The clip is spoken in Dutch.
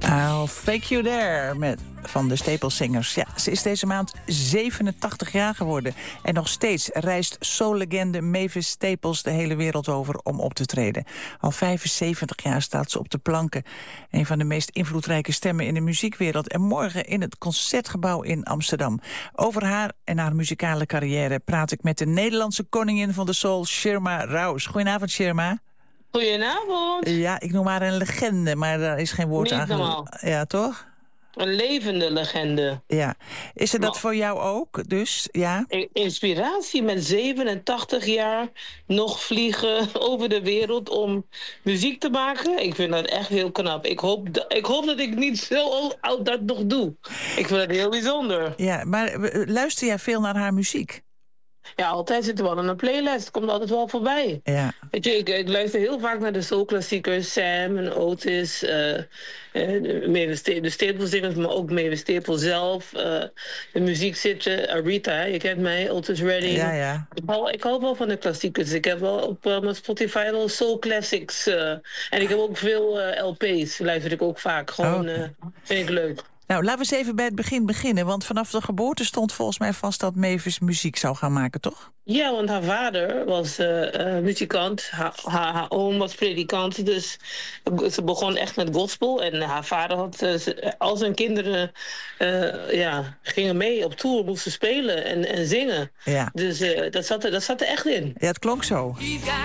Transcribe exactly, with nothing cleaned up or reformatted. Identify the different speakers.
Speaker 1: I'll Fake You There met, van de Staple Singers. Ja, ze is deze maand zevenentachtig jaar geworden. En nog steeds reist soullegende Mavis Staples de hele wereld over om op te treden. Al vijfenzeventig jaar staat ze op de planken. Een van de meest invloedrijke stemmen in de muziekwereld. En morgen in het Concertgebouw in Amsterdam. Over haar en haar muzikale carrière praat ik met de Nederlandse koningin van de soul, Sherma Rouse. Goedenavond, Sherma.
Speaker 2: Goedenavond.
Speaker 1: Ja, ik noem haar een legende, maar daar is geen woord
Speaker 2: Niet
Speaker 1: aan.
Speaker 2: normaal.
Speaker 1: Ja, toch?
Speaker 2: Een levende legende.
Speaker 1: Ja. Is er dat
Speaker 2: Maar-
Speaker 1: voor jou ook? Dus, ja?
Speaker 2: I- Inspiratie met zevenentachtig jaar nog vliegen over de wereld om muziek te maken. Ik vind dat echt heel knap. Ik hoop, da- ik hoop dat ik niet zo oud dat nog doe. Ik vind het heel bijzonder.
Speaker 1: Ja, maar eh, luister jij veel naar haar muziek?
Speaker 2: Ja, altijd zit er wel in een playlist. Het komt altijd wel voorbij.
Speaker 1: Ja.
Speaker 2: Weet je, ik, ik luister heel vaak naar de soulklassiekers. Sam en Otis. eh eh, de Mavis Sta- de Staple Singers, maar ook Mavis Staple zelf. eh, de muziek zit... eh, Aretha, hè, je kent mij. Otis Redding.
Speaker 1: Ja, ja.
Speaker 2: Ik hou, ik hou wel van de klassiekers. Ik heb wel op eh, mijn Spotify wel soul classics. eh, en ik heb ook veel eh, L P's. Luister ik ook vaak. Gewoon,
Speaker 1: Oh.
Speaker 2: eh, vind ik leuk.
Speaker 1: Nou, laten we eens even bij het begin beginnen. Want vanaf de geboorte stond volgens mij vast dat Mavis muziek zou gaan maken, toch?
Speaker 2: Ja, want haar vader was eh, eh, muzikant, haar, haar, haar oom was predikant, dus ze begon echt met gospel. En haar vader had, eh, ze- al zijn kinderen eh, ja, gingen mee op tour, moesten spelen en, en zingen.
Speaker 1: Ja.
Speaker 2: Dus eh, dat, zat er, dat zat er echt in.
Speaker 1: Ja, het klonk zo.
Speaker 3: He's got